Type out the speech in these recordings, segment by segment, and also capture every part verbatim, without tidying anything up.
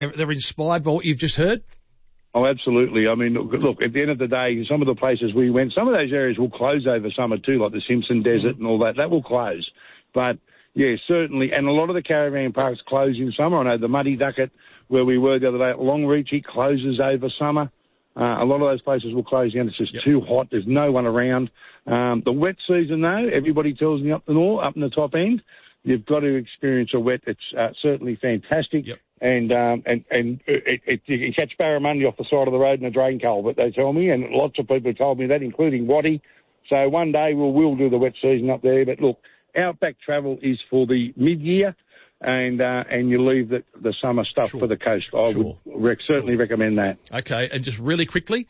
they're inspired by what you've just heard? Oh, absolutely. I mean, look, look, at the end of the day, some of the places we went, some of those areas will close over summer too, like the Simpson Desert and all that. That will close. But, yeah, certainly. And a lot of the caravan parks close in summer. I know the Muddy Ducket, where we were the other day at Longreach, it closes over summer. Uh, a lot of those places will close down. It's just yep. too hot. There's no one around. Um, the wet season, though, everybody tells me up the north, up in the top end, you've got to experience a wet. It's uh, certainly fantastic. Yep. And um, and and it, it, you can catch barramundi off the side of the road in a drain culvert, they tell me, and lots of people have told me that, including Waddy. So one day we'll, we'll do the wet season up there. But look, outback travel is for the mid-year, and uh, and you leave the, the summer stuff sure. for the coast. I sure. would rec- certainly sure. recommend that. Okay, and just really quickly,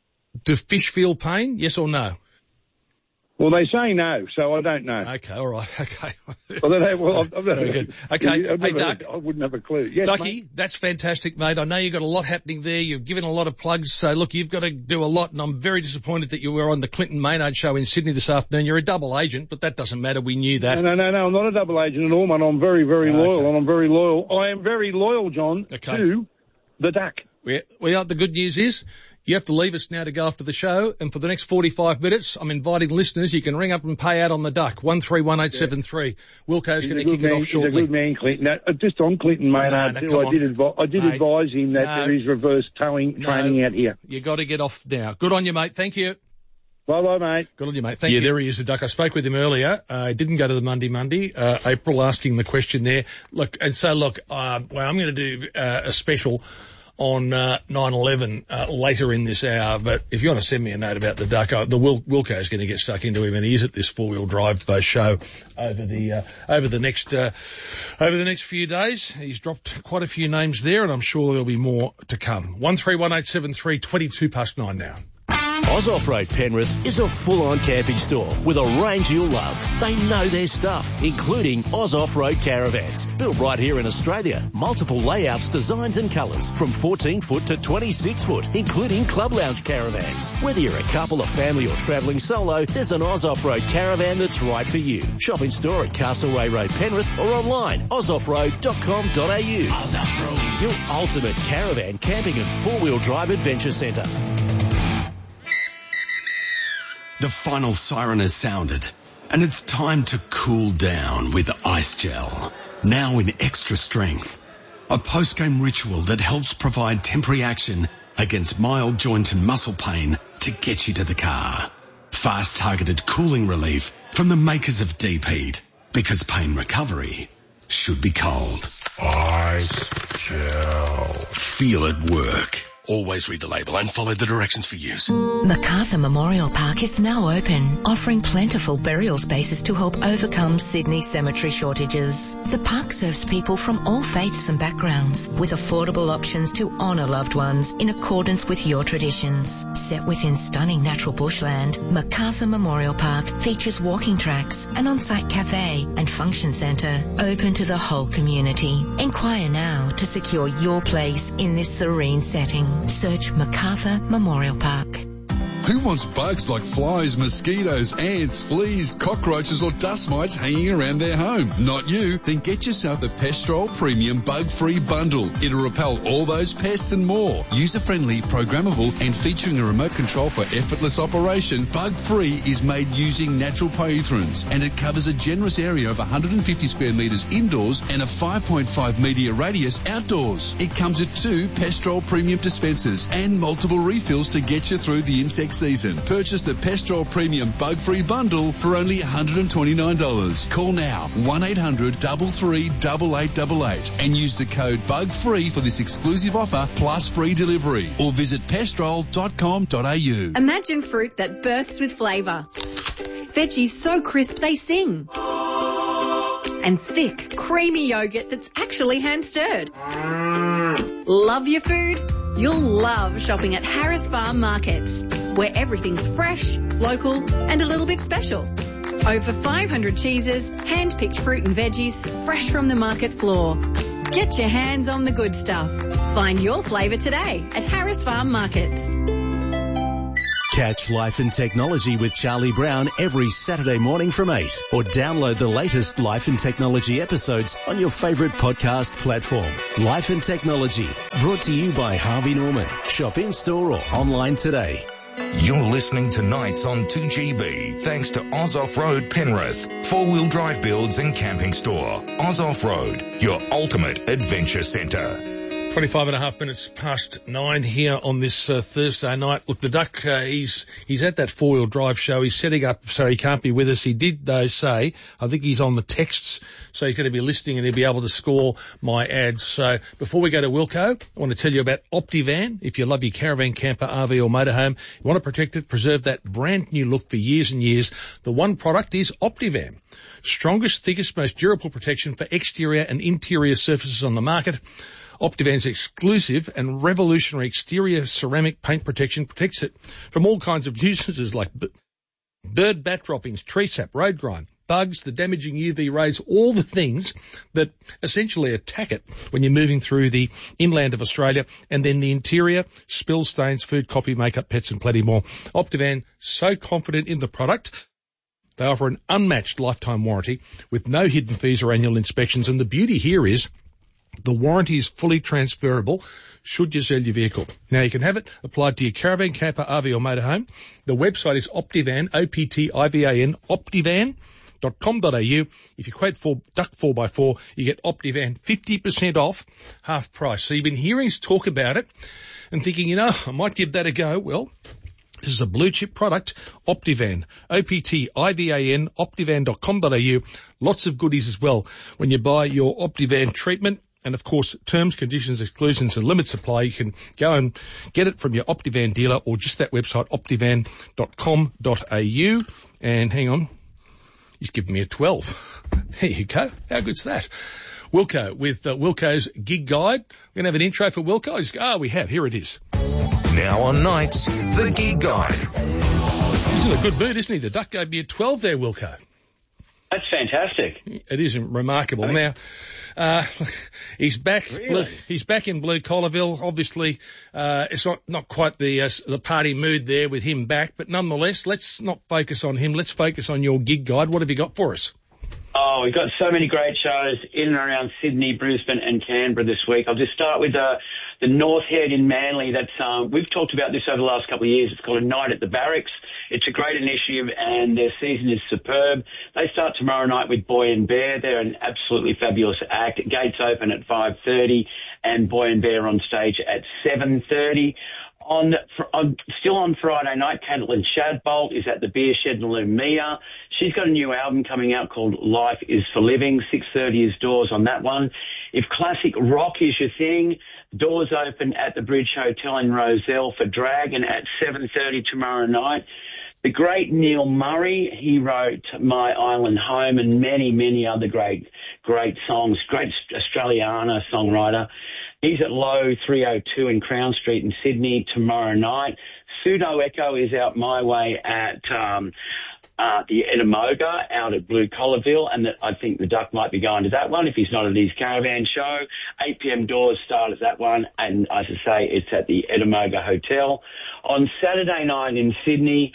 do fish feel pain, yes or no? Well, they say no, so I don't know. Okay, all right, okay. Well, they, well I've, I've never, Very good. Okay, I've never, hey, Duck. I wouldn't have a clue. Yes, Ducky, mate? That's fantastic, mate. I know you've got a lot happening there. You've given a lot of plugs, so look, you've got to do a lot, and I'm very disappointed that you were on the Clinton Maynard show in Sydney this afternoon. You're a double agent, but that doesn't matter. We knew that. No, no, no, no I'm not a double agent at all, man. I'm very, very okay. loyal, and I'm very loyal. I am very loyal, John, okay. to the Duck. We, we are, the good news is, you have to leave us now to go after the show, and for the next forty-five minutes, I'm inviting listeners, you can ring up and pay out on the Duck, one three one eight seven three. Wilco's going to kick man, it off shortly. He's a good man, Clinton. No, just on Clinton, mate, no, no, too, I did, advi- I did mate, advise him that no, there is reverse towing no, training out here. You got to get off now. Good on you, mate. Thank you. Bye-bye, mate. Good on you, mate. Thank yeah, you. Yeah, there he is, the Duck. I spoke with him earlier. I uh, didn't go to the Monday Monday. Uh, April asking the question there. Look, and so, look, uh, well, I'm going to do uh, a special on uh, nine eleven uh, later in this hour, but if you want to send me a note about the Duck, uh, the Wil- Wilco's going to get stuck into him, and he is at this four-wheel drive uh, show over the uh, over the next uh, over the next few days. He's dropped quite a few names there, and I'm sure there'll be more to come. One three one eight seven three, twenty-two past nine now. Oz Off-Road Penrith is a full-on camping store with a range you'll love. They know their stuff, including Oz Off-Road caravans. Built right here in Australia. Multiple layouts, designs and colours from fourteen foot to twenty-six foot, including club lounge caravans. Whether you're a couple, a family or travelling solo, there's an Oz Off-Road caravan that's right for you. Shop in store at Castlereagh Road, Penrith, or online, oz off road dot com dot a u. Oz Off-Road, your ultimate caravan, camping and four-wheel drive adventure centre. The final siren has sounded, and it's time to cool down with Ice Gel, now in extra strength. A post-game ritual that helps provide temporary action against mild joint and muscle pain to get you to the car. Fast targeted cooling relief from the makers of Deep Heat, because pain recovery should be cold. Ice Gel. Feel it work. Always read the label and follow the directions for use. Macarthur Memorial Park is now open, offering plentiful burial spaces to help overcome Sydney cemetery shortages. The park serves people from all faiths and backgrounds, with affordable options to honour loved ones in accordance with your traditions. Set within stunning natural bushland, Macarthur Memorial Park features walking tracks, an on-site cafe and function centre open to the whole community. Inquire now to secure your place in this serene setting. Search Macarthur Memorial Park. Who wants bugs like flies, mosquitoes, ants, fleas, cockroaches or dust mites hanging around their home? Not you. Then get yourself the Pestrol Premium Bug-Free Bundle. It'll repel all those pests and more. User-friendly, programmable and featuring a remote control for effortless operation, Bug-Free is made using natural pyrethrins, and it covers a generous area of one hundred fifty square metres indoors and a five point five metre radius outdoors. It comes with two Pestrol Premium dispensers and multiple refills to get you through the insect season. Purchase the Pestrol Premium Bug-Free Bundle for only one hundred twenty-nine dollars. Call now, one eight hundred, three three eight eight eight eight, and use the code BUGFREE for this exclusive offer plus free delivery, or visit pestrol dot com dot a u. Imagine fruit that bursts with flavour. Veggies so crisp they sing. And thick, creamy yogurt that's actually hand-stirred. Love your food? You'll love shopping at Harris Farm Markets, where everything's fresh, local and a little bit special. Over five hundred cheeses, hand-picked fruit and veggies, fresh from the market floor. Get your hands on the good stuff. Find your flavour today at Harris Farm Markets. Catch Life and Technology with Charlie Brown every Saturday morning from eight, or download the latest Life and Technology episodes on your favourite podcast platform. Life and Technology, brought to you by Harvey Norman. Shop in-store or online today. You're listening to Nights on two G B, thanks to Oz Off-Road Penrith, four-wheel drive builds and camping store. Oz Off-Road, your ultimate adventure centre. twenty-five and a half minutes past nine here on this uh, Thursday night. Look, the Duck, uh, he's he's at that four-wheel drive show. He's setting up so he can't be with us. He did, though, say, I think he's on the texts, so he's going to be listening and he'll be able to score my ads. So before we go to Wilco, I want to tell you about Optivan. If you love your caravan, camper, R V or motorhome, you want to protect it, preserve that brand new look for years and years, the one product is Optivan. Strongest, thickest, most durable protection for exterior and interior surfaces on the market. Optivan's exclusive and revolutionary exterior ceramic paint protection protects it from all kinds of nuisances like b- bird bat droppings, tree sap, road grime, bugs, the damaging U V rays, all the things that essentially attack it when you're moving through the inland of Australia, and then the interior, spill stains, food, coffee, makeup, pets and plenty more. Optivan, so confident in the product. They offer an unmatched lifetime warranty with no hidden fees or annual inspections, and the beauty here is the warranty is fully transferable should you sell your vehicle. Now, you can have it applied to your caravan, camper, R V or motorhome. The website is Optivan, O P T I V A N, optivan dot com dot a u. If you quote for Duck four by four, you get Optivan fifty percent off, half price. So you've been hearing us talk about it and thinking, you know, I might give that a go. Well, this is a blue chip product, Optivan, O P T I V A N, optivan dot com dot a u. Lots of goodies as well when you buy your Optivan treatment. And, of course, terms, conditions, exclusions and limit supply. You can go and get it from your Optivan dealer or just that website, optivan dot com dot a u. And hang on, he's given me a twelve. There you go. How good's that? Wilco with uh, Wilco's Gig Guide. We're going to have an intro for Wilco. Just, oh, we have. Here it is. Now on Nights, the Gig Guide. He's in a good mood, isn't he? The Duck gave me a twelve there, Wilco. That's fantastic. It is remarkable. I mean, now, uh, he's back. Really? He's back in Blue Collarville. Obviously, uh, it's not, not quite the, uh, the party mood there with him back, but nonetheless, let's not focus on him. Let's focus on your Gig Guide. What have you got for us? Oh, we've got so many great shows in and around Sydney, Brisbane and Canberra this week. I'll just start with uh, the North Head in Manly. That's um, we've talked about this over the last couple of years. It's called A Night at the Barracks. It's a great initiative and their season is superb. They start tomorrow night with Boy and Bear. They're an absolutely fabulous act. Gates open at five thirty and Boy and Bear on stage at seven thirty. On, on still on Friday night, Caitlin Shadbolt is at the Beer Shed in Lumia. She's got a new album coming out called Life is for Living. six thirty is doors on that one. If classic rock is your thing, doors open at the Bridge Hotel in Rozelle for Dragon at seven thirty tomorrow night. The great Neil Murray, he wrote My Island Home and many, many other great, great songs. Great Australiana songwriter. He's at Low three oh two in Crown Street in Sydney tomorrow night. Pseudo Echo is out my way at um, uh, the Edamoga out at Blue Collarville, and the, I think the Duck might be going to that one if he's not at his caravan show. eight p.m. doors start at that one, and as I say, it's at the Edamoga Hotel. On Saturday night in Sydney,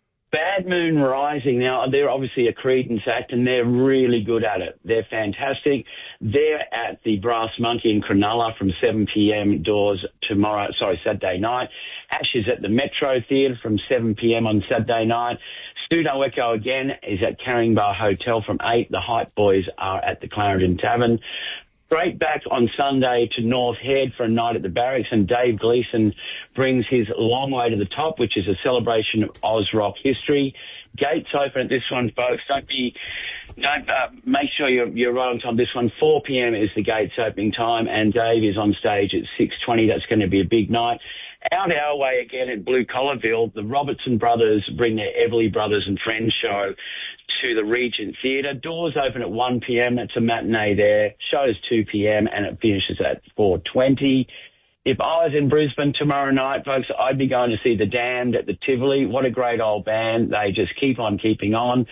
Bad Moon Rising. Now, they're obviously a Creedence act, and they're really good at it. They're fantastic. They're at the Brass Monkey in Cronulla from seven p.m. doors tomorrow, sorry, Saturday night. Ash is at the Metro Theatre from seven p.m. on Saturday night. Pseudo Echo again is at Caringbah Hotel from eight. The Hype Boys are at the Clarendon Tavern. Straight back on Sunday to North Head for a night at the Barracks, and Dave Gleeson brings his Long Way to the Top, which is a celebration of Oz rock history. Gates open at this one, folks. Don't be, don't, uh, make sure you're, you're right on time. This one, four p.m. is the gates opening time, and Dave is on stage at six twenty. That's going to be a big night. Out our way again at Blue Collarville, the Robertson brothers bring their Everly Brothers and Friends show to the Regent Theatre. Doors open at one p.m. That's a matinee there. Show's two p.m. and it finishes at four twenty. If I was in Brisbane tomorrow night, folks, I'd be going to see The Damned at the Tivoli. What a great old band. They just keep on keeping on.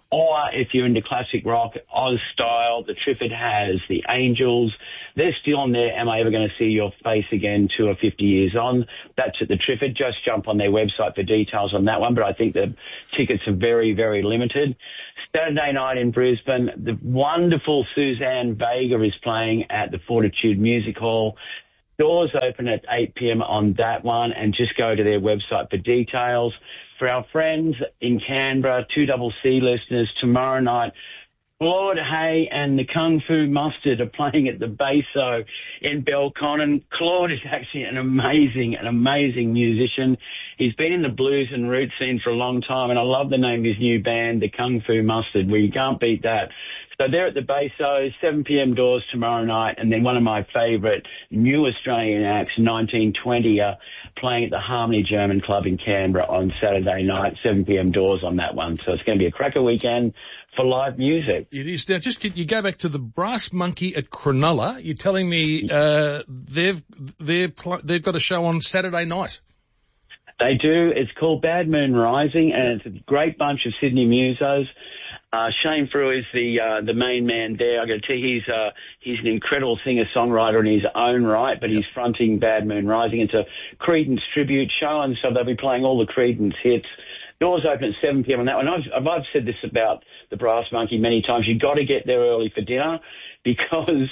Or if you're into classic rock, Oz style, the Triffid has the Angels. They're still on there. Am I ever going to see your face again? Tour fifty years on. That's at the Triffid. Just jump on their website for details on that one. But I think the tickets are very, very limited. Saturday night in Brisbane, the wonderful Suzanne Vega is playing at the Fortitude Music Hall. Doors open at eight p.m. on that one, and just go to their website for details. For our friends in Canberra, two double C listeners, tomorrow night, Claude Hay and the Kung Fu Mustard are playing at the Baso in Belconnen. Claude is actually an amazing, an amazing musician. He's been in the blues and root scene for a long time, and I love the name of his new band, the Kung Fu Mustard, where you can't beat that. So they're at the Baso, seven p.m. doors tomorrow night, and then one of my favourite new Australian acts, nineteen twenty, are playing at the Harmony German Club in Canberra on Saturday night, seven p.m. doors on that one. So it's going to be a cracker weekend for live music. It is. Now, just you go back to the Brass Monkey at Cronulla. You're telling me uh, they've they've they've got a show on Saturday night. They do. It's called Bad Moon Rising, and it's a great bunch of Sydney musos. Uh, Shane Frew is the uh, the main man there. I got to tell you, he's uh, he's an incredible singer-songwriter in his own right, but yep. he's fronting Bad Moon Rising. It's a Creedence tribute show, and so they'll be playing all the Creedence hits. Doors open at seven p.m. on that one. I've, I've said this about the Brass Monkey many times. You've got to get there early for dinner, because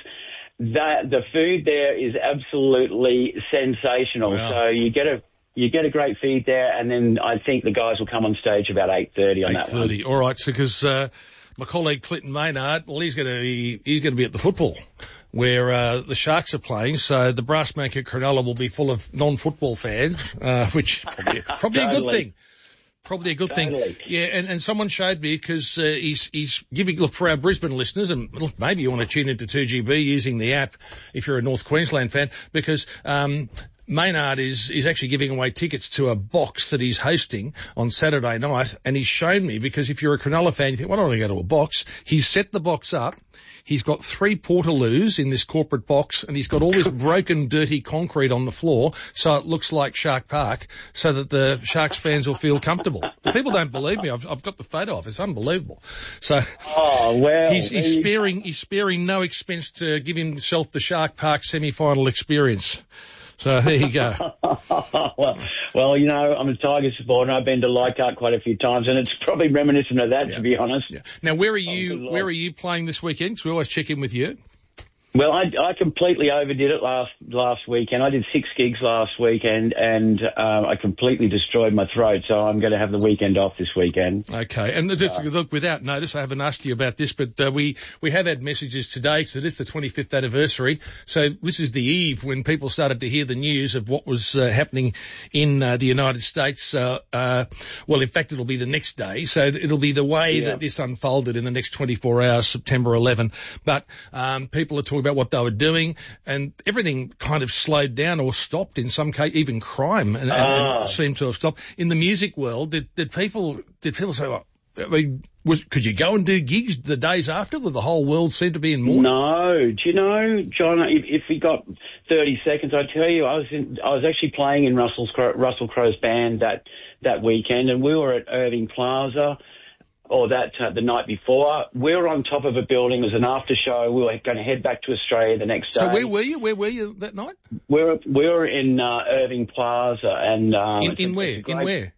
that the food there is absolutely sensational. Wow. So you get a You get a great feed there, and then I think the guys will come on stage about eight thirty on that one. eight thirty, all right. So because uh, my colleague Clinton Maynard, well, he's going to be he's going to be at the football where uh, the Sharks are playing. So the Brass Monkey at Cronulla will be full of non-football fans, uh, which probably probably totally. a good thing. Probably a good totally. thing. Yeah, and, and someone showed me, because uh, he's he's giving, look, for our Brisbane listeners, and look, maybe you want to tune into two G B using the app if you're a North Queensland fan, because um, Maynard is, is actually giving away tickets to a box that he's hosting on Saturday night, and he's shown me, because if you're a Cronulla fan, you think, why don't I go to a box? He's set the box up. He's got three portaloos in this corporate box, and he's got all this broken, dirty concrete on the floor, so it looks like Shark Park, so that the Sharks fans will feel comfortable. But people don't believe me. I've, I've got the photo of it. It's unbelievable. So oh, well, he's, he's sparing he's sparing no expense to give himself the Shark Park semi-final experience. So there you go. well, well, you know, I'm a Tiger supporter, and I've been to Leichhardt quite a few times, and it's probably reminiscent of that, yeah. to be honest. Yeah. Now, where are you? Oh, where are you playing this weekend? Because we always check in with you. Well, I, I completely overdid it last last weekend. I did six gigs last weekend, and um, I completely destroyed my throat, so I'm going to have the weekend off this weekend. Okay, and just, uh, look, without notice, I haven't asked you about this, but uh, we, we have had messages today, because it is the twenty-fifth anniversary, so this is the eve when people started to hear the news of what was uh, happening in uh, the United States. Uh, uh, well, in fact, it'll be the next day, so it'll be the way yeah. that this unfolded in the next twenty-four hours, September eleventh. But um, people are talking about what they were doing, and everything kind of slowed down or stopped in some case, even crime and, ah. and seemed to have stopped. In the music world, did, did people did people say, well, I mean, was, could you go and do gigs the days after, that the whole world seemed to be in mourning? No. Do you know, John, if, if we got thirty seconds, I tell you, I was in, I was actually playing in Russell's, Russell Crowe's band that, that weekend, and we were at Irving Plaza, or that uh, the night before. We were on top of a building. It was an after show. We were going to head back to Australia the next day. So where were you? Where were you that night? We were, we were in uh, Irving Plaza. and um, In, in where? Great, in where?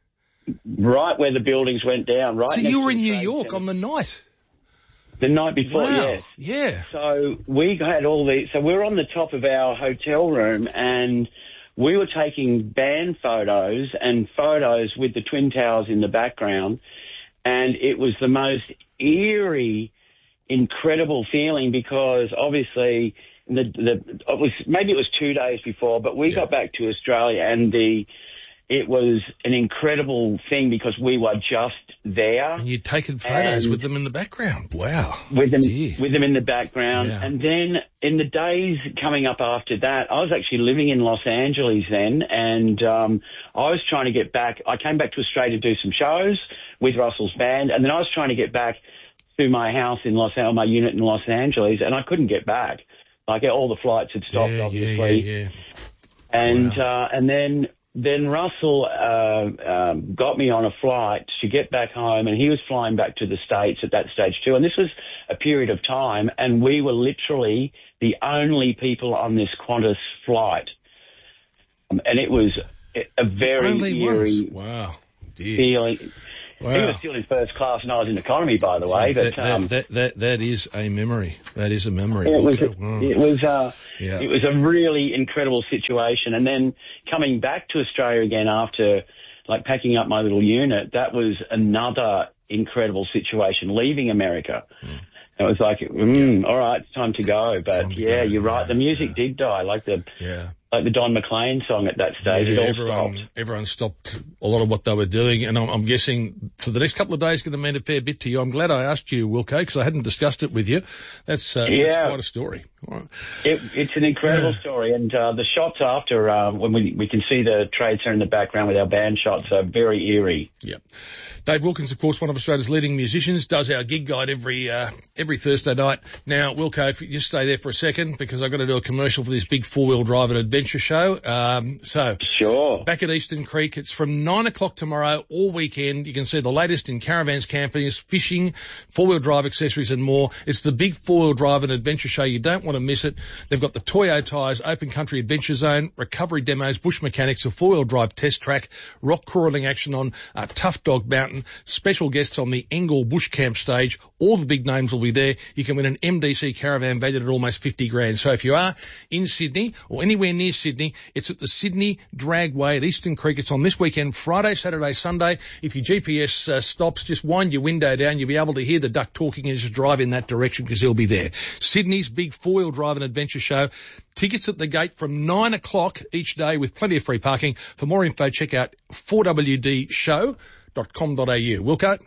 Right where the buildings went down. Right. So you were in New York on the night? The night before, wow. yes. Yeah. So we had all the... So we were on the top of our hotel room, and we were taking band photos and photos with the Twin Towers in the background. And it was the most eerie, incredible feeling, because obviously the, the it was maybe it was two days before, but we yeah. got back to Australia, and the it was an incredible thing because we were just there. And you'd taken photos with them in the background. Wow. With them, Dear. with them in the background. Yeah. And then in the days coming up after that, I was actually living in Los Angeles then, and um, I was trying to get back. I came back to Australia to do some shows with Russell's band, and then I was trying to get back to my house in Los Angeles, my unit in Los Angeles, and I couldn't get back. Like, all the flights had stopped, yeah, obviously. Yeah, yeah, yeah. And wow. uh, and then then Russell uh, um, got me on a flight to get back home, and he was flying back to the States at that stage too. And this was a period of time, and we were literally the only people on this Qantas flight. Um, and it was a very eerie wow. Dear. feeling. Wow. He was still in first class and I was in economy, by the way. That, but um, that, that, that, that is a memory. That is a memory. It was, wow. it was, uh, yeah. it was a really incredible situation. And then coming back to Australia again after, like, packing up my little unit, that was another incredible situation, leaving America. Mm. It was like, mm, all right, it's time to go. But, to yeah, go. You're right. The music yeah. did die, like the... Yeah. Like the Don McLean song at that stage, yeah, it all everyone, stopped. Everyone stopped a lot of what they were doing, and I'm, I'm guessing so the next couple of days going to mean a fair bit to you. I'm glad I asked you, Wilco, because I hadn't discussed it with you. That's, uh, yeah. that's quite a story. Right. It, it's an incredible yeah. story, and uh, the shots after, uh, when we, we can see the trade center in the background with our band shots, are very eerie. Yeah. Dave Wilkins, of course, one of Australia's leading musicians, does our gig guide every uh, every Thursday night. Now, Wilco, if you just stay there for a second, because I've got to do a commercial for this big four-wheel drive and adventure show. Um, so, sure. Back at Eastern Creek, it's from nine o'clock tomorrow, all weekend. You can see the latest in caravans, camping, fishing, four-wheel drive accessories and more. It's the big four-wheel drive and adventure show. You don't want to miss it. They've got the Toyo Tyres Open Country Adventure Zone, recovery demos, bush mechanics, a four-wheel drive test track, rock crawling action on uh, Tough Dog Mountain, special guests on the Engel Bush Camp stage. All the big names will be there. You can win an M D C caravan valued at almost fifty grand. So if you are in Sydney or anywhere near Sydney, it's at the Sydney Dragway at Eastern Creek. It's on this weekend, Friday, Saturday, Sunday. If your G P S uh, stops, just wind your window down. You'll be able to hear the duck talking and just drive in that direction because he'll be there. Sydney's big four-wheel drive and adventure show. Tickets at the gate from nine o'clock each day with plenty of free parking. For more info, check out four w d show dot com dot a u. Wilco?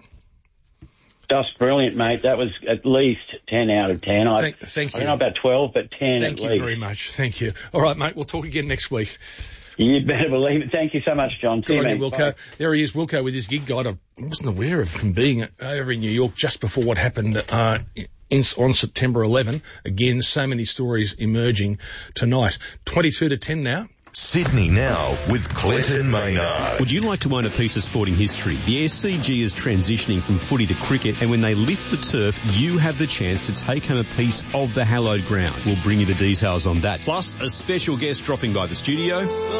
Just brilliant, mate. That was at least ten out of ten. I, thank, thank you. I don't know about twelve, but ten Thank at you least. very much. Thank you. All right, mate. We'll talk again next week. You better believe it. Thank you so much, John. See Good you, on you, Wilco. Bye. There he is, Wilco, with his gig guide. I wasn't aware of him being over in New York just before what happened uh, in, on September eleventh. Again, so many stories emerging tonight. twenty-two to ten now. Sydney Now with Clinton Maynard. Would you like to own a piece of sporting history? The S C G is transitioning from footy to cricket, and when they lift the turf, you have the chance to take home a piece of the hallowed ground. We'll bring you the details on that. Plus, a special guest dropping by the studio.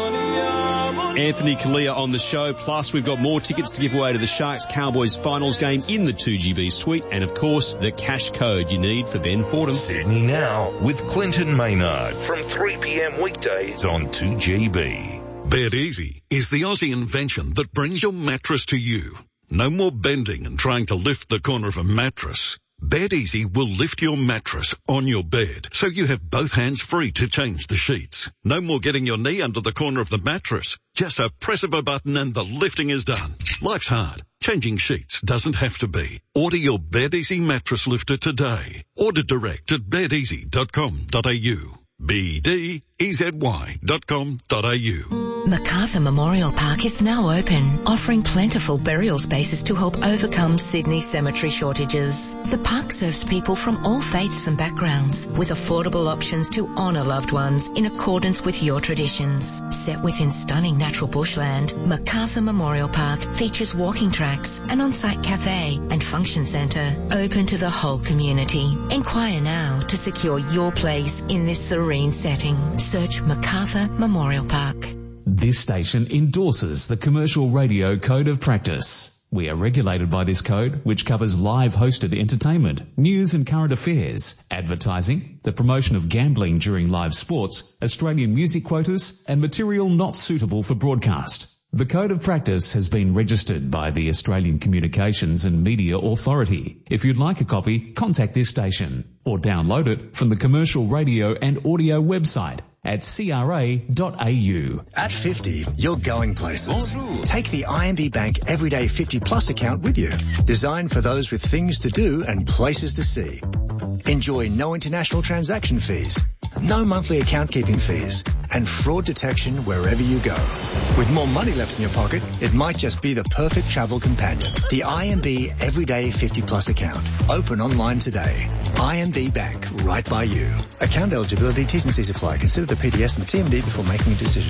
Anthony Kalia on the show. Plus, we've got more tickets to give away to the Sharks Cowboys finals game in the two G B suite. And, of course, the cash code you need for Ben Fordham. Sydney Now with Clinton Maynard from three p m weekdays on two G B. Bed Easy is the Aussie invention that brings your mattress to you. No more bending and trying to lift the corner of a mattress. Bed Easy will lift your mattress on your bed so you have both hands free to change the sheets. No more getting your knee under the corner of the mattress. Just a press of a button and the lifting is done. Life's hard. Changing sheets doesn't have to be. Order your Bed Easy mattress lifter today. Order direct at bed easy dot com dot a u. b d e z y dot com dot a u. Macarthur Memorial Park is now open, offering plentiful burial spaces to help overcome Sydney's cemetery shortages. The park serves people from all faiths and backgrounds, with affordable options to honour loved ones in accordance with your traditions. Set within stunning natural bushland, Macarthur Memorial Park features walking tracks, an on-site cafe and function centre open to the whole community. Inquire now to secure your place in this serene setting. Search Macarthur Memorial Park. This station endorses the Commercial Radio Code of Practice. We are regulated by this code, which covers live hosted entertainment, news and current affairs, advertising, the promotion of gambling during live sports, Australian music quotas, and material not suitable for broadcast. The Code of Practice has been registered by the Australian Communications and Media Authority. If you'd like a copy, contact this station or download it from the Commercial Radio and Audio website at c r a dot a u. At fifty, you're going places. Take the I M B Bank Everyday fifty Plus account with you. Designed for those with things to do and places to see. Enjoy no international transaction fees, no monthly account keeping fees, and fraud detection wherever you go. With more money left in your pocket, it might just be the perfect travel companion. The I M B Everyday fifty Plus account. Open online today. I M B Bank, right by you. Account eligibility, T's and C's apply. Consider the P D S and T M D before making a decision.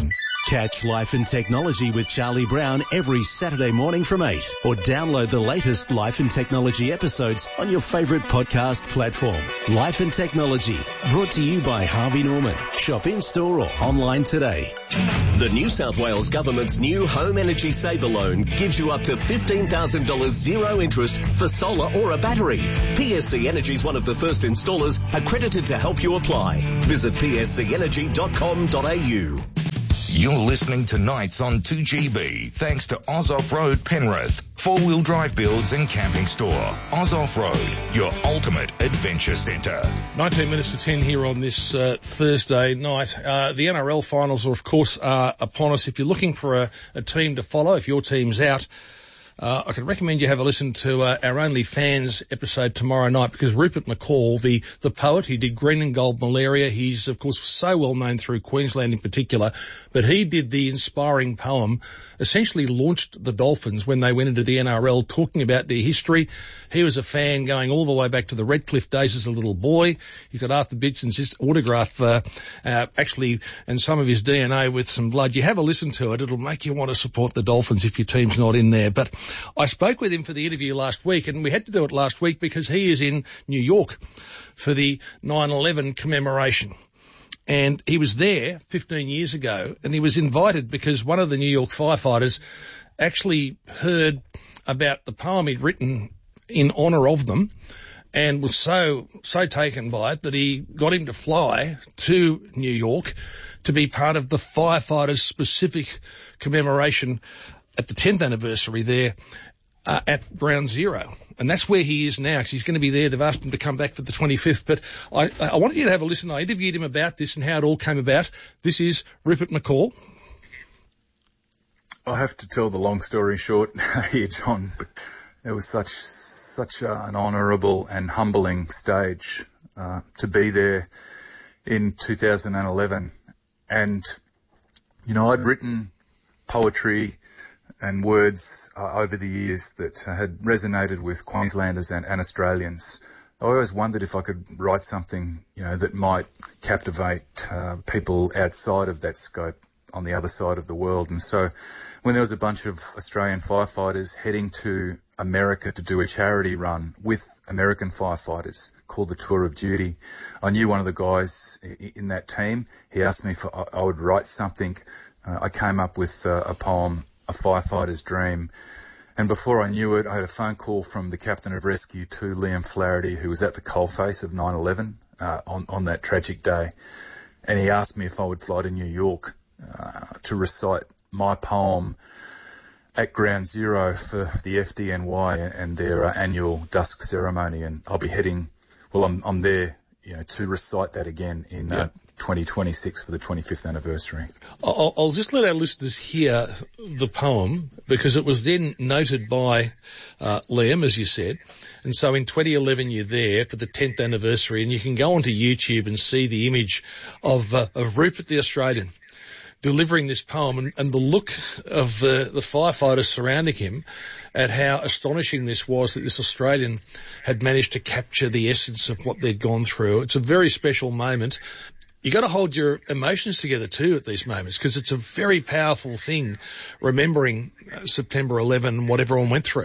Catch Life and Technology with Charlie Brown every Saturday morning from eight, or download the latest Life and Technology episodes on your favourite podcast platform. Life and Technology, brought to you by Harvey Norman. Shop in-store or online today. The New South Wales Government's new Home Energy Saver Loan gives you up to fifteen thousand dollars zero interest for solar or a battery. P S C Energy is one of the first installers accredited to help you apply. Visit p s c energy dot com dot a u. You're listening to Nights on two G B, thanks to Oz Off-Road Penrith, four-wheel drive builds and camping store. Oz Off-Road, your ultimate adventure centre. nineteen minutes to ten here on this uh, Thursday night. Uh, the N R L finals, of course, are upon us. If you're looking for a, a team to follow, if your team's out, Uh, I can recommend you have a listen to uh, our Only Fans episode tomorrow night, because Rupert McCall, the, the poet, he did Green and Gold Malaria. He's, of course, so well known through Queensland in particular, but he did the inspiring poem, essentially launched the Dolphins when they went into the N R L, talking about their history. He was a fan going all the way back to the Redcliffe days as a little boy. He got Arthur Bitson's autograph, uh, uh, actually, and some of his D N A with some blood. You have a listen to it. It'll make you want to support the Dolphins if your team's not in there. But I spoke with him for the interview last week, and we had to do it last week because he is in New York for the nine eleven commemoration. And he was there fifteen years ago, and he was invited because one of the New York firefighters actually heard about the poem he'd written in honour of them, and was so, so taken by it that he got him to fly to New York to be part of the firefighters' specific commemoration at the tenth anniversary there uh, at Ground Zero. And that's where he is now, because he's going to be there. They've asked him to come back for the twenty-fifth. But I, I wanted you to have a listen. I interviewed him about this and how it all came about. This is Rupert McCall. I have to tell the long story short here, John. It was such such a, an honourable and humbling stage uh, to be there in two thousand eleven. And, you know, I'd written poetry and words uh, over the years that uh, had resonated with Queenslanders and, and Australians. I always wondered if I could write something, you know, that might captivate uh, people outside of that scope on the other side of the world. And so when there was a bunch of Australian firefighters heading to America to do a charity run with American firefighters called the Tour of Duty, I knew one of the guys in that team. He asked me if I would write something. Uh, I came up with uh, a poem, A Firefighter's Dream. And before I knew it, I had a phone call from the captain of rescue to Liam Flaherty, who was at the coalface of nine eleven uh, on, on that tragic day. And he asked me if I would fly to New York uh, to recite my poem at Ground Zero for the F D N Y and their uh, annual dusk ceremony. And I'll be heading, well, I'm, I'm there, you know, to recite that again in uh, twenty twenty-six for the twenty-fifth anniversary. I'll, I'll just let our listeners hear the poem, because it was then noted by uh, Liam, as you said. And so in twenty eleven, you're there for the tenth anniversary, and you can go onto YouTube and see the image of uh, of Rupert the Australian delivering this poem, and, and the look of the, the firefighters surrounding him at how astonishing this was that this Australian had managed to capture the essence of what they'd gone through. It's a very special moment. You got to hold your emotions together too at these moments, because it's a very powerful thing, remembering uh, September eleventh and what everyone went through.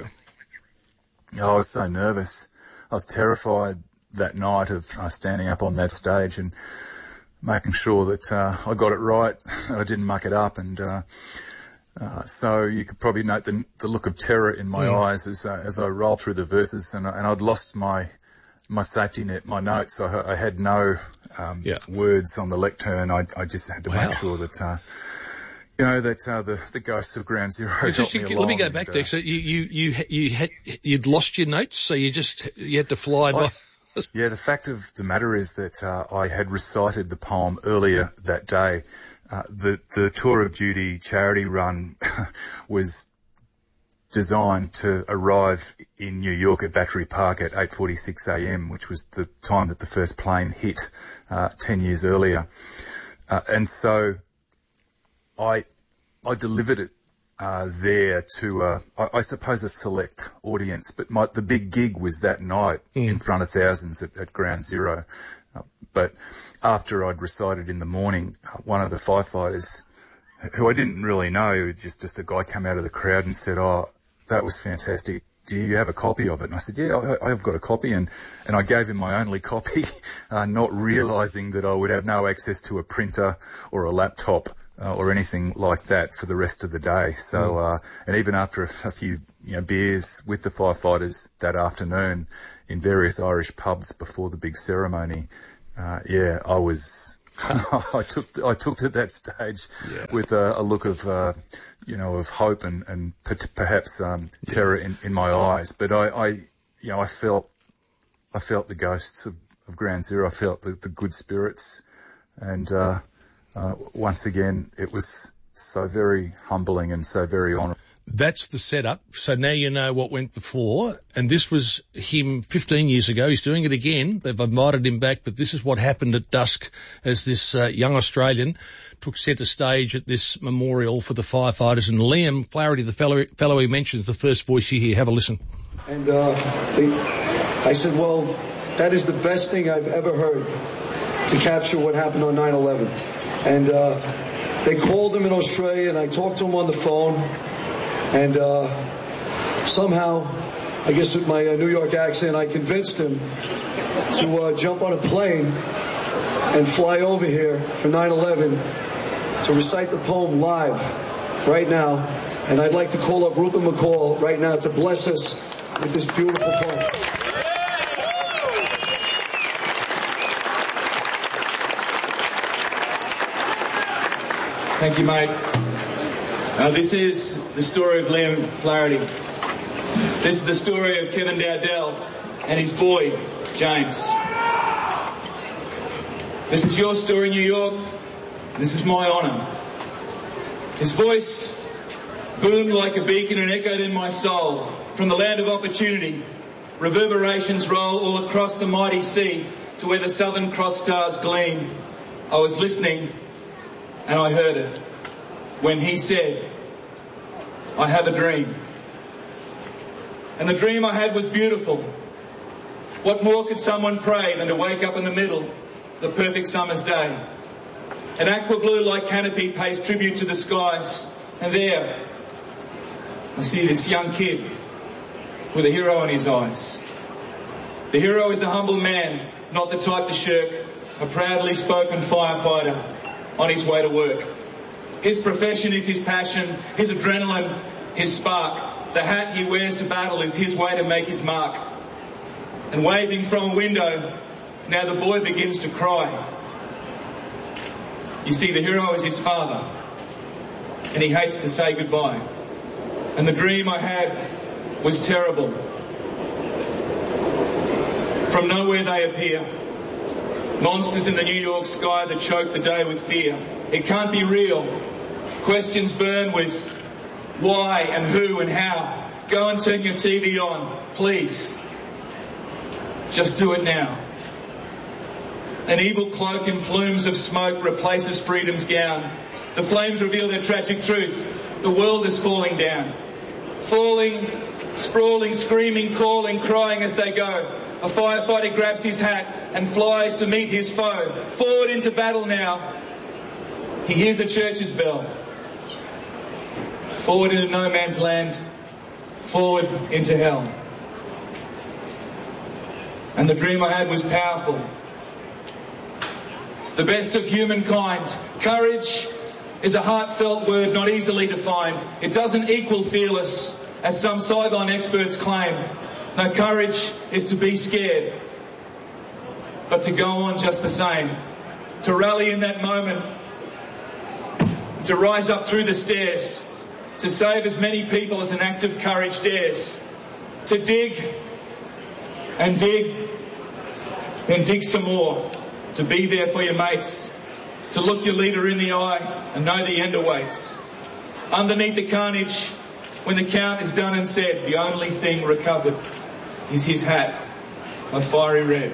Oh, I was so nervous. I was terrified that night of uh, standing up on that stage and making sure that uh, I got it right, that I didn't muck it up. And uh, uh, so you could probably note the, the look of terror in my mm. eyes as uh, as I rolled through the verses, and, and I'd lost my my safety net, my notes. I, I had no um, yeah. words on the lectern. I, I just had to wow. make sure that, uh, you know, that uh, the, the ghosts of Ground Zero got me along. Let me go back, and, uh, Dexter. You, you, you, you had, you'd lost your notes, so you just, you had to fly by. I, yeah, the fact of the matter is that uh, I had recited the poem earlier that day. Uh, the, the Tour of Duty charity run was designed to arrive in New York at Battery Park at eight forty-six a.m., which was the time that the first plane hit uh, ten years earlier. Uh, and so I I delivered it uh, there to, uh, I, I suppose, a select audience. But my, the big gig was that night mm. in front of thousands at, at Ground Zero. Uh, but after I'd recited in the morning, uh, one of the firefighters who I didn't really know, just, just a guy came out of the crowd and said, "Oh, that was fantastic. Do you have a copy of it?" And I said, "Yeah, I, I've got a copy." And, and I gave him my only copy, uh, not realising that I would have no access to a printer or a laptop uh, or anything like that for the rest of the day. So, uh, and even after a, a few, you know, beers with the firefighters that afternoon in various Irish pubs before the big ceremony, uh, yeah, I was... I took I took to that stage yeah. with a, a look of uh, you know of hope and and perhaps um, terror yeah. in, in my eyes. But I, I you know I felt I felt the ghosts of, of Ground Zero. I felt the, the good spirits, and uh, uh, once again it was so very humbling and so very honourable. That's the setup. So now you know what went before. And this was him fifteen years ago. He's doing it again. They've invited him back, but this is what happened at dusk as this uh, young Australian took centre stage at this memorial for the firefighters. And Liam Flaherty, the fellow, fellow he mentions, the first voice you hear. Have a listen. And uh, they, I said, well, that is the best thing I've ever heard to capture what happened on nine eleven. And uh, they called him in Australia, and I talked to him on the phone. And uh, somehow, I guess with my uh, New York accent, I convinced him to uh, jump on a plane and fly over here for nine eleven to recite the poem live right now. And I'd like to call up Rupert McCall right now to bless us with this beautiful poem. Thank you, mate. Uh, this is the story of Liam Flaherty. This is the story of Kevin Dowdell and his boy, James. This is your story, New York. This is my honour. His voice boomed like a beacon and echoed in my soul. From the land of opportunity, reverberations roll all across the mighty sea to where the Southern Cross stars gleam. I was listening and I heard it when he said, "I have a dream." And the dream I had was beautiful. What more could someone pray than to wake up in the middle of the perfect summer's day? An aqua blue like canopy pays tribute to the skies. And there, I see this young kid with a hero in his eyes. The hero is a humble man, not the type to shirk, a proudly spoken firefighter on his way to work. His profession is his passion, his adrenaline, his spark. The hat he wears to battle is his way to make his mark. And waving from a window, now the boy begins to cry. You see, the hero is his father, and he hates to say goodbye. And the dream I had was terrible. From nowhere they appear, monsters in the New York sky that choke the day with fear. It can't be real. Questions burn with why and who and how. Go and turn your T V on, please. Just do it now. An evil cloak in plumes of smoke replaces freedom's gown. The flames reveal their tragic truth. The world is falling down. Falling, sprawling, screaming, calling, crying as they go. A firefighter grabs his hat and flies to meet his foe. Forward into battle now. He hears a church's bell. Forward into no man's land. Forward into hell. And the dream I had was powerful. The best of humankind. Courage is a heartfelt word not easily defined. It doesn't equal fearless, as some sideline experts claim. No, courage is to be scared, but to go on just the same. To rally in that moment, to rise up through the stairs, to save as many people as an act of courage dares. To dig and dig, then dig some more. To be there for your mates. To look your leader in the eye and know the end awaits. Underneath the carnage, when the count is done and said, the only thing recovered is his hat of fiery red.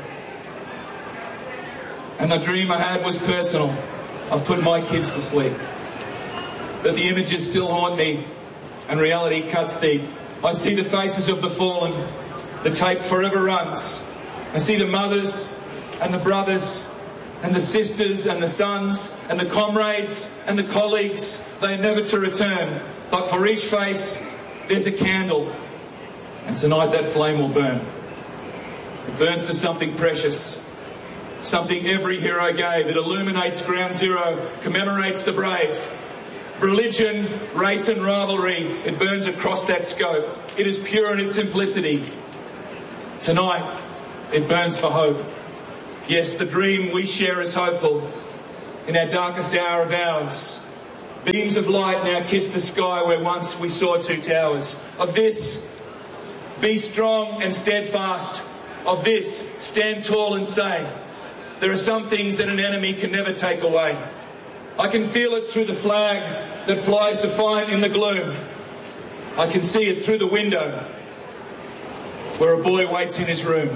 And the dream I had was personal. I've put my kids to sleep. But the images still haunt me and reality cuts deep. I see the faces of the fallen. The tape forever runs. I see the mothers and the brothers and the sisters and the sons and the comrades and the colleagues, they're never to return. But for each face, there's a candle. And tonight that flame will burn. It burns for something precious, something every hero gave. It illuminates Ground Zero, commemorates the brave. Religion, race and rivalry, it burns across that scope. It is pure in its simplicity. Tonight, it burns for hope. Yes, the dream we share is hopeful. In our darkest hour of ours, beams of light now kiss the sky where once we saw two towers. Of this, be strong and steadfast. Of this, stand tall and say, there are some things that an enemy can never take away. I can feel it through the flag that flies defiant in the gloom. I can see it through the window where a boy waits in his room.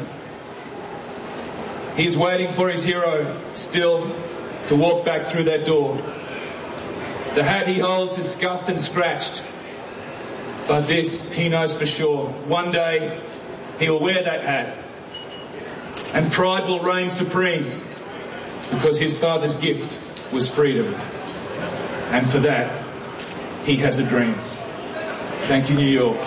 He is waiting for his hero still to walk back through that door. The hat he holds is scuffed and scratched, but this he knows for sure. One day he will wear that hat and pride will reign supreme because his father's gift was freedom. And for that, he has a dream. Thank you, New York.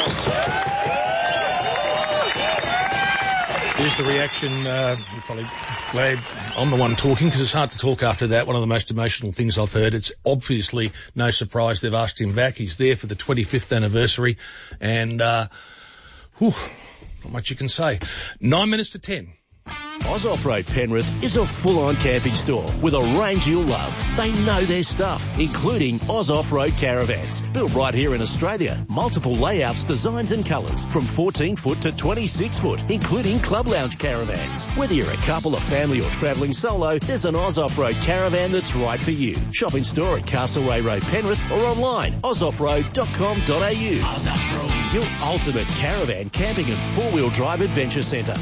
Here's the reaction. Uh, you're probably glad I'm the one talking because it's hard to talk after that. One of the most emotional things I've heard. It's obviously no surprise they've asked him back. He's there for the twenty-fifth anniversary and, uh, whew, not much you can say. Nine minutes to ten. Oz Off-Road Penrith is a full-on camping store with a range you'll love. They know their stuff, including Oz Off-Road caravans. Built right here in Australia. Multiple layouts, designs and colours from fourteen foot to twenty-six foot, including club lounge caravans. Whether you're a couple, a family or travelling solo, there's an Oz Off-Road caravan that's right for you. Shop in store at Castlereagh Road Penrith or online oz off road dot com dot a u. Oz Off-Road, your ultimate caravan, camping and four-wheel drive adventure centre.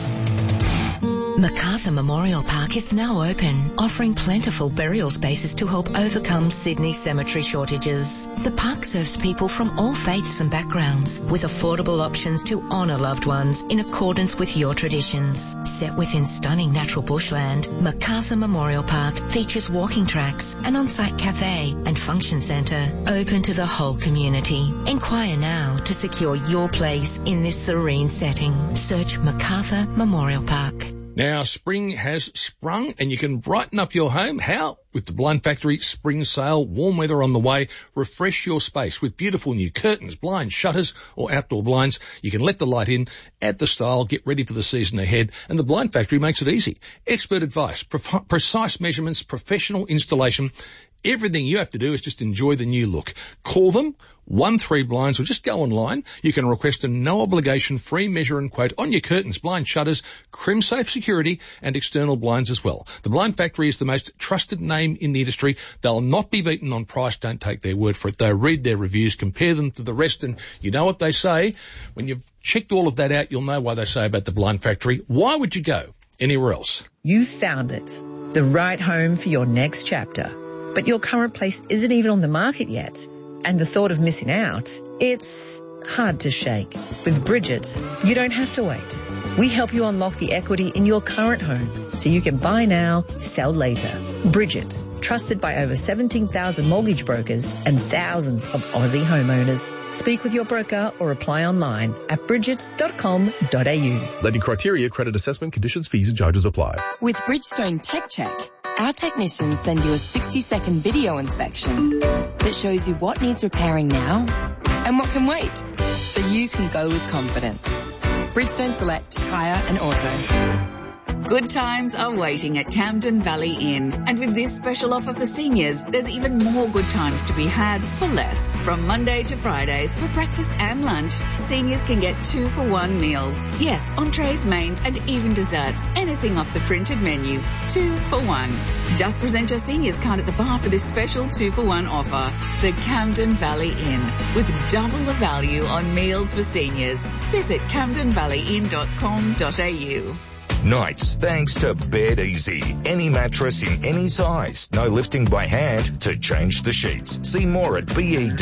Macarthur Memorial Park is now open, offering plentiful burial spaces to help overcome Sydney's cemetery shortages. The park serves people from all faiths and backgrounds, with affordable options to honour loved ones in accordance with your traditions. Set within stunning natural bushland, Macarthur Memorial Park features walking tracks, an on-site cafe and function centre open to the whole community. Inquire now to secure your place in this serene setting. Search Macarthur Memorial Park. Now, spring has sprung and you can brighten up your home. How? With the Blind Factory Spring Sale. Warm weather on the way. Refresh your space with beautiful new curtains, blinds, shutters or outdoor blinds. You can let the light in, add the style, get ready for the season ahead, and the Blind Factory makes it easy. Expert advice, pre- precise measurements, professional installation. Everything you have to do is just enjoy the new look. Call them, one three blinds, or just go online. You can request a no-obligation free measure and quote on your curtains, blind shutters, crim-safe security, and external blinds as well. The Blind Factory is the most trusted name in the industry. They'll not be beaten on price. Don't take their word for it, though. Read their reviews, compare them to the rest, and you know what they say. When you've checked all of that out, you'll know why they say about the Blind Factory. Why would you go anywhere else? You found it. The right home for your next chapter. But your current place isn't even on the market yet. And the thought of missing out, it's hard to shake. With Bridget, you don't have to wait. We help you unlock the equity in your current home so you can buy now, sell later. Bridget, trusted by over seventeen thousand mortgage brokers and thousands of Aussie homeowners. Speak with your broker or apply online at bridget dot com dot a u. Lending criteria, credit assessment, conditions, fees and charges apply. With Bridgestone Tech Check, our technicians send you a sixty second video inspection that shows you what needs repairing now and what can wait, so you can go with confidence. Bridgestone Select Tyre and Auto. Good times are waiting at Camden Valley Inn. And with this special offer for seniors, there's even more good times to be had for less. From Monday to Fridays, for breakfast and lunch, seniors can get two for one meals. Yes, entrees, mains, and even desserts. Anything off the printed menu. Two for one. Just present your seniors card at the bar for this special two for one offer. The Camden Valley Inn, with double the value on meals for seniors. Visit camden valley inn dot com dot a u. Nights, thanks to Bed Easy. Any mattress in any size. No lifting by hand to change the sheets. See more at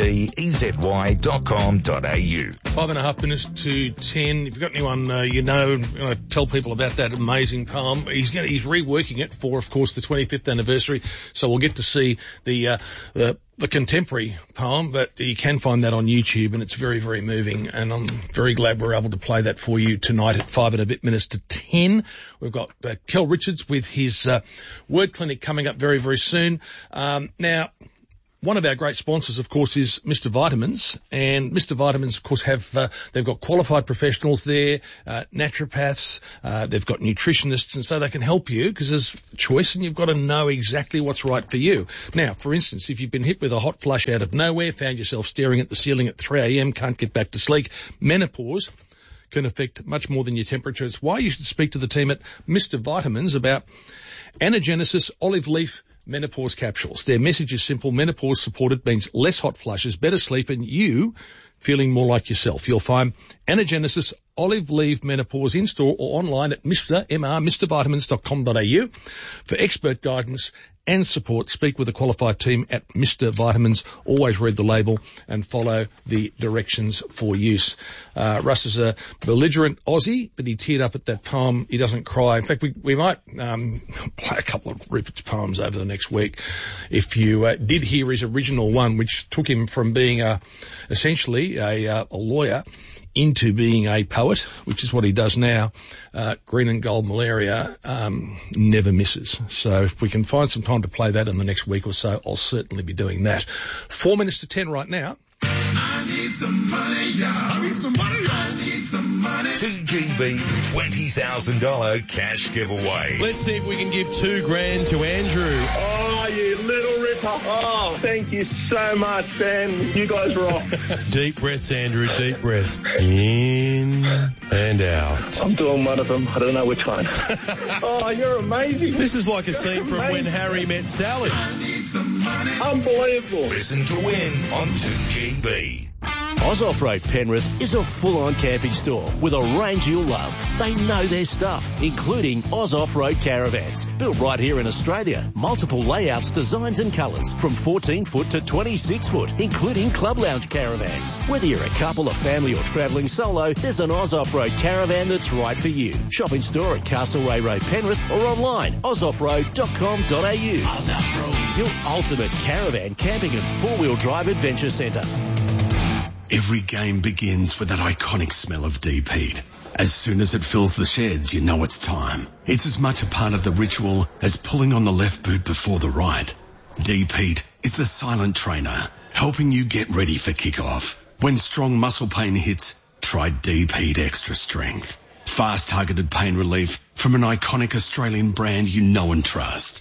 bedezy dot com dot a u. Five and a half minutes to ten. If you've got anyone uh, you know, uh, tell people about that amazing poem. He's gonna, he's reworking it for, of course, the twenty-fifth anniversary. So we'll get to see the uh, the, the contemporary poem, but you can find that on YouTube, and it's very, very moving. And I'm very glad we're able to play that for you tonight at five and a bit minutes to ten. We've got uh, Kel Richards with his uh, word clinic coming up very, very soon. Um, now. One of our great sponsors, of course, is Mister Vitamins, and Mister Vitamins, of course, have uh, they've got qualified professionals there, uh, naturopaths, uh, they've got nutritionists, and so they can help you because there's choice, and you've got to know exactly what's right for you. Now, for instance, if you've been hit with a hot flush out of nowhere, found yourself staring at the ceiling at three a.m., can't get back to sleep, menopause can affect much more than your temperature. It's why you should speak to the team at Mister Vitamins about Anagenesis olive leaf menopause capsules. Their message is simple. Menopause supported means less hot flushes, better sleep, and you feeling more like yourself. You'll find Anagenesis olive leaf menopause in store or online at Mister M R, Mister Vitamins dot com dot a u. For expert guidance and support, speak with a qualified team at Mister Vitamins. Always read the label and follow the directions for use. Uh, Russ is a belligerent Aussie, but he teared up at that poem. He doesn't cry. In fact, we, we might um, play a couple of Rupert's poems over the next week. If you uh, did hear his original one, which took him from being a, essentially a, uh, a lawyer into being a poet, which is what he does now, uh, Green and Gold Malaria, um, never misses. So if we can find some time to play that in the next week or so, I'll certainly be doing that. Four minutes to ten right now. I need some money, yeah. I need some money, I need some money. two G B's twenty thousand dollars cash giveaway. Let's see if we can give two grand to Andrew. Oh, you little ripper. Oh, thank you so much, Ben. You guys rock. Deep breaths, Andrew, deep breaths. In and out. I'm doing one of them. I don't know which one. Oh, you're amazing. This is like a you're scene amazing. from When Harry Met Sally. I need some money. Unbelievable. Listen to win on two G B. Oz Off-Road Penrith is a full-on camping store with a range you'll love. They know their stuff, including Oz Off-Road caravans. Built right here in Australia. Multiple layouts, designs and colours from fourteen foot to twenty-six foot, including club lounge caravans. Whether you're a couple, a family or travelling solo, there's an Oz Off-Road caravan that's right for you. Shop in store at Castlereagh Road, Penrith, or online, oz off road dot com dot a u. Oz Off-Road, your ultimate caravan, camping and four-wheel drive adventure centre. Every game begins with that iconic smell of deep heat. As soon as it fills the sheds, you know it's time. It's as much a part of the ritual as pulling on the left boot before the right. Deep heat is the silent trainer, helping you get ready for kickoff. When strong muscle pain hits, try Deep Heat Extra Strength. Fast targeted pain relief from an iconic Australian brand you know and trust.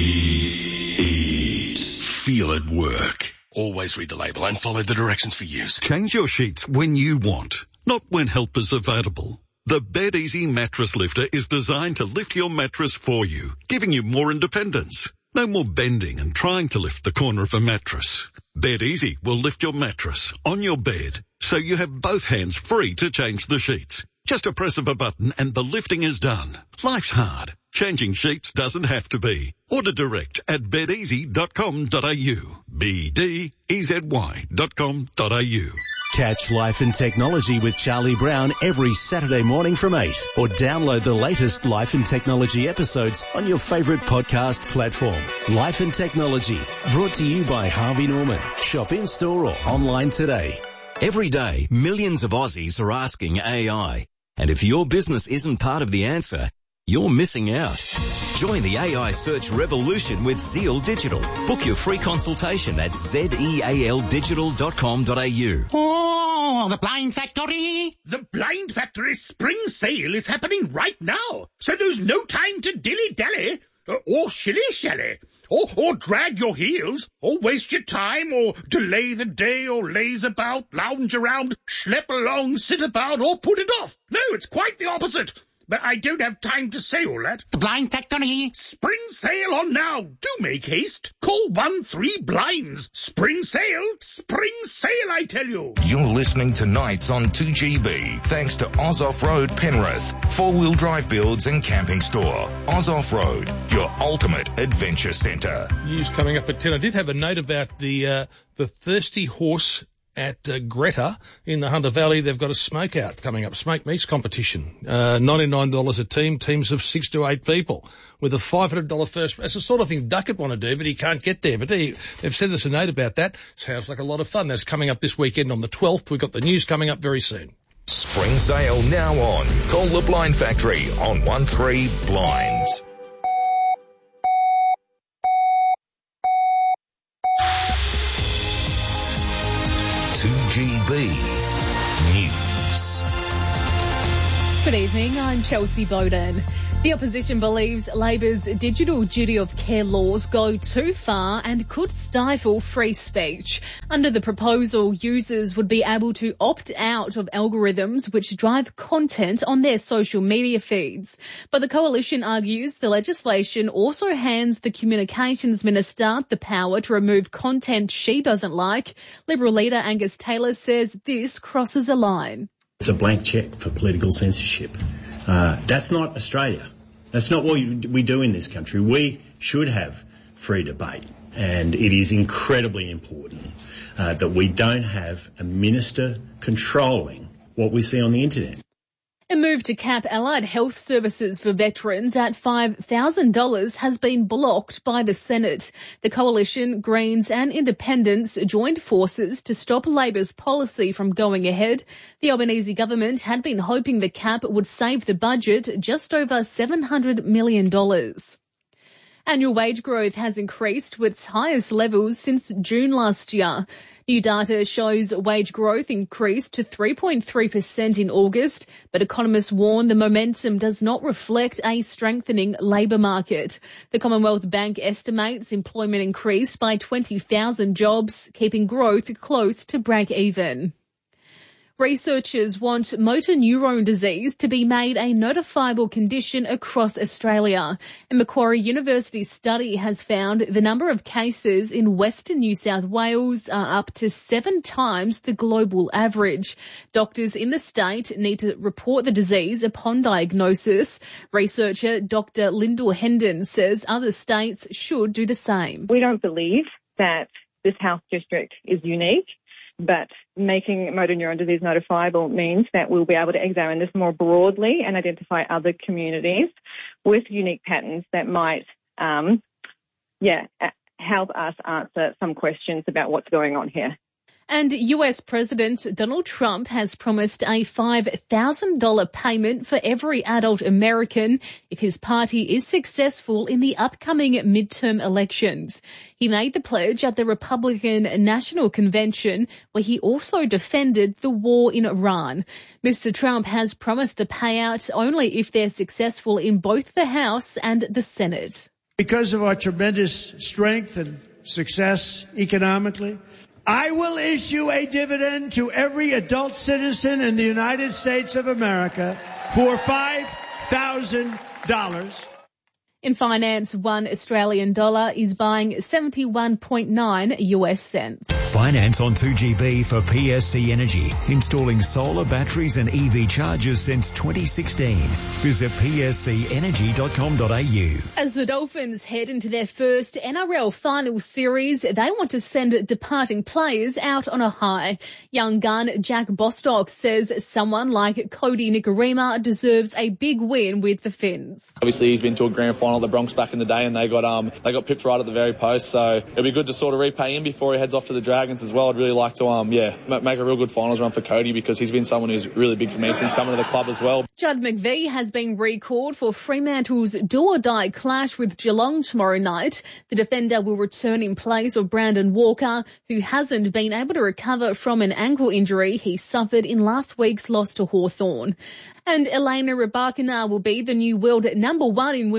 Deep Heat. Feel it work. Always read the label and follow the directions for use. Change your sheets when you want, not when help is available. The Bed Easy Mattress Lifter is designed to lift your mattress for you, giving you more independence. No more bending and trying to lift the corner of a mattress. Bed Easy will lift your mattress on your bed, so you have both hands free to change the sheets. Just a press of a button and the lifting is done. Life's hard. Changing sheets doesn't have to be. Order direct at bed easy dot com dot a u. B D E Z Y dot com dot a u. Catch Life and Technology with Charlie Brown every Saturday morning from eight, or download the latest Life and Technology episodes on your favourite podcast platform. Life and Technology, brought to you by Harvey Norman. Shop in store or online today. Every day, millions of Aussies are asking A I. And if your business isn't part of the answer, you're missing out. Join the A I search revolution with Zeal Digital. Book your free consultation at zeal digital dot com dot a u. Oh, the Blind Factory! The Blind Factory spring sale is happening right now, so there's no time to dilly-dally, uh, or shilly-shally, or, or drag your heels, or waste your time, or delay the day, or laze about, lounge around, schlep along, sit about, or put it off. No, it's quite the opposite. but I don't have time to say all that. The Blind Factory. Spring sale on now. Do make haste. Call one three blinds. Spring sale. Spring sale, I tell you. You're listening to Nights on two G B, thanks to Oz Off-Road Penrith, four-wheel drive builds and camping store. Oz Off-Road, your ultimate adventure centre. News coming up at ten. I did have a note about the uh, the Thirsty Horse at uh, Greta in the Hunter Valley. They've got a smoke out coming up, smoke meats competition. Uh, ninety-nine dollars a team, teams of six to eight people with a five hundred dollars first. That's the sort of thing Duckett want to do, but he can't get there. But he, they've sent us a note about that. Sounds like a lot of fun. That's coming up this weekend on the twelfth. We've got the news coming up very soon. Spring sale now on. Call the Blind Factory on one three blinds. two G B News. Good evening, I'm Chelsea Bowden. The opposition believes Labor's digital duty of care laws go too far and could stifle free speech. Under the proposal, users would be able to opt out of algorithms which drive content on their social media feeds. But the coalition argues the legislation also hands the communications minister the power to remove content she doesn't like. Liberal leader Angus Taylor says this crosses a line. It's a blank cheque for political censorship. Uh, that's not Australia. That's not what we do in this country. We should have free debate, and it is incredibly important uh, that we don't have a minister controlling what we see on the internet. A move to cap allied health services for veterans at five thousand dollars has been blocked by the Senate. The Coalition, Greens and Independents joined forces to stop Labor's policy from going ahead. The Albanese government had been hoping the cap would save the budget just over seven hundred million dollars. Annual wage growth has increased to its highest levels since June last year. New data shows wage growth increased to three point three percent in August, but economists warn the momentum does not reflect a strengthening labour market. The Commonwealth Bank estimates employment increased by twenty thousand jobs, keeping growth close to break even. Researchers want motor neurone disease to be made a notifiable condition across Australia. A Macquarie University study has found the number of cases in Western New South Wales are up to seven times the global average. Doctors in the state need to report the disease upon diagnosis. Researcher Doctor Lyndall Hendon says other states should do the same. We don't believe that this health district is unique, but making motor neuron disease notifiable means that we'll be able to examine this more broadly and identify other communities with unique patterns that might, um, yeah, help us answer some questions about what's going on here. And U S President Donald Trump has promised a five thousand dollars payment for every adult American if his party is successful in the upcoming midterm elections. He made the pledge at the Republican National Convention, where he also defended the war in Iran. Mister Trump has promised the payout only if they're successful in both the House and the Senate. Because of our tremendous strength and success economically, I will issue a dividend to every adult citizen in the United States of America for five thousand dollars. In finance, one Australian dollar is buying seventy-one point nine U S cents. Finance on two G B for P S C Energy, installing solar batteries and E V chargers since twenty sixteen. Visit p s c energy dot com dot a u. As the Dolphins head into their first N R L final series, they want to send departing players out on a high. Young gun Jack Bostock says someone like Cody Nikorima deserves a big win with the Finns. Obviously, he's been to a grand final at the Bronx back in the day, and they got um they got pipped right at the very post. So it'll be good to sort of repay him before he heads off to the Dragons as well. I'd really like to um yeah make a real good finals run for Cody, because he's been someone who's really big for me since coming to the club as well. Judd McVie has been recalled for Fremantle's do-or-die clash with Geelong tomorrow night. The defender will return in place of Brandon Walker, who hasn't been able to recover from an ankle injury he suffered in last week's loss to Hawthorn. And Elena Rybakina will be the new world number one in women's tennis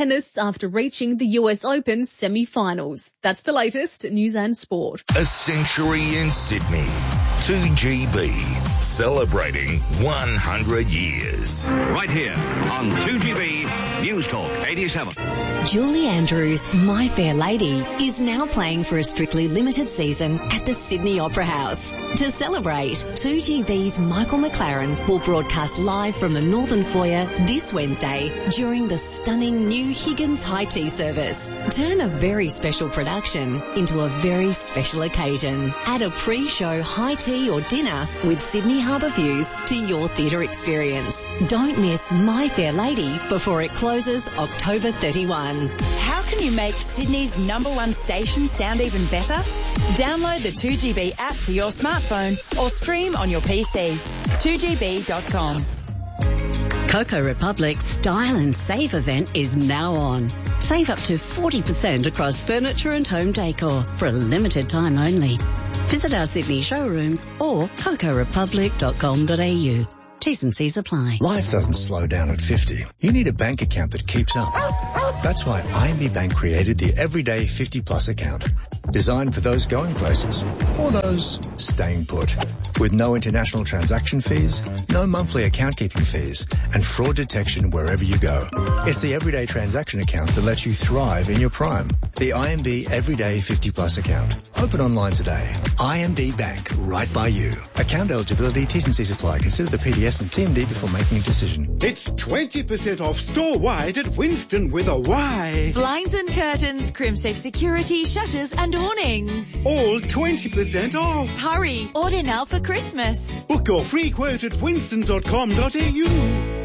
tennis after reaching the U S Open semi-finals. That's the latest news and sport. A century in Sydney. two G B, celebrating one hundred years. Right here on two G B News Talk eighty-seven. Julie Andrews' My Fair Lady is now playing for a strictly limited season at the Sydney Opera House. To celebrate, two G B's Michael McLaren will broadcast live from the Northern Foyer this Wednesday during the stunning new Higgins High Tea service. Turn a very special production into a very special occasion. Add a pre-show high tea or dinner with Sydney Harbour views to your theatre experience. Don't miss My Fair Lady before it closes October thirty-first. How can you make Sydney's number one station sound even better? Download the two G B app to your smartphone or stream on your P C. two G B dot com. Coco Republic's Style and Save event is now on. Save up to forty percent across furniture and home decor for a limited time only. Visit our Sydney showrooms or coco republic dot com dot a u. T's and C's apply. Life doesn't slow down at fifty. You need a bank account that keeps up. That's why I M B Bank created the Everyday fifty Plus account. Designed for those going places or those staying put. With no international transaction fees, no monthly account keeping fees, and fraud detection wherever you go. It's the Everyday transaction account that lets you thrive in your prime. The I M B Everyday fifty Plus account. Open online today. I M B Bank, right by you. Account eligibility, T's and C's apply. Consider the P D S and T M D before making a decision. It's twenty percent off store-wide at Winston with a Y. Blinds and curtains, Crimsafe security, shutters and awnings. All twenty percent off. Hurry, order now for Christmas. Book your free quote at winston dot com dot a u.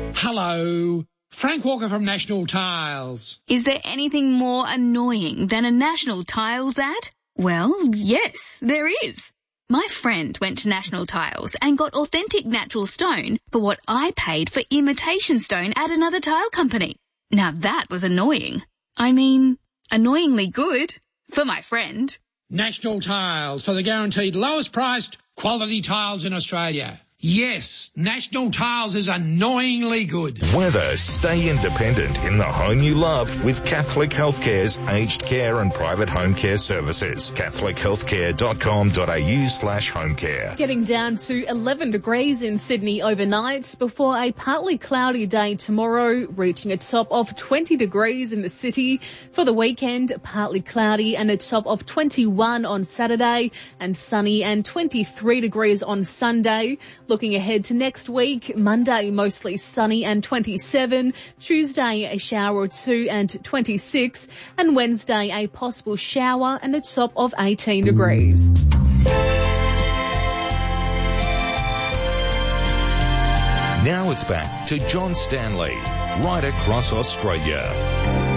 Hello. Frank Walker from National Tiles. Is there anything more annoying than a National Tiles ad? Well, yes, there is. My friend went to National Tiles and got authentic natural stone for what I paid for imitation stone at another tile company. Now that was annoying. I mean, annoyingly good for my friend. National Tiles, for the guaranteed lowest priced quality tiles in Australia. Yes, National Tiles is annoyingly good. Weather, stay independent in the home you love with Catholic Healthcare's aged care and private home care services. catholic healthcare dot com dot a u slash home care. Getting down to eleven degrees in Sydney overnight before a partly cloudy day tomorrow, reaching a top of twenty degrees in the city. For the weekend, partly cloudy and a top of twenty-one on Saturday and sunny and twenty-three degrees on Sunday. Looking ahead to next week, Monday mostly sunny and twenty-seven, Tuesday a shower or two and twenty-six, and Wednesday a possible shower and a top of eighteen degrees. Now it's back to John Stanley, right across Australia.